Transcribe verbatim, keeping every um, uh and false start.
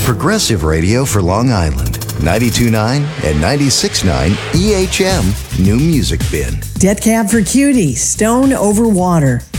Progressive Radio for Long Island. ninety-two point nine and ninety-six point nine E H M New Music Bin. Dead Cab for Cutie, Stone Over Water.